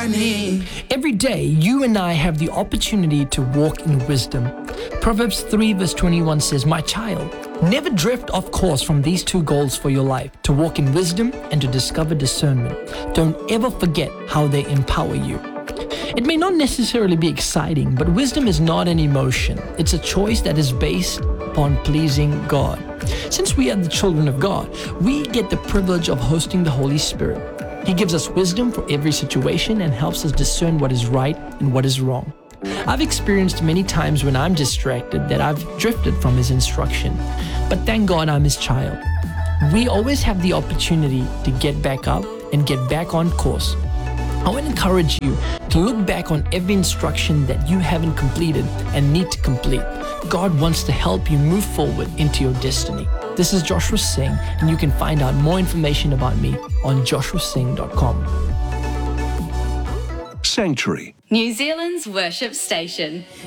need. Every day, you and I have the opportunity to walk in wisdom. Proverbs 3 verse 21 says, "My child, never drift off course from these two goals for your life, to walk in wisdom and to discover discernment. Don't ever forget how they empower you." It may not necessarily be exciting, but wisdom is not an emotion. It's a choice that is based upon pleasing God. Since we are the children of God, we get the privilege of hosting the Holy Spirit. He gives us wisdom for every situation and helps us discern what is right and what is wrong. I've experienced many times when I'm distracted that I've drifted from His instruction, but thank God I'm His child. We always have the opportunity to get back up and get back on course. I want to encourage you to look back on every instruction that you haven't completed and need to complete. God wants to help you move forward into your destiny. This is Joshua Singh, and you can find out more information about me on joshuasingh.com. Sanctuary, New Zealand's worship station.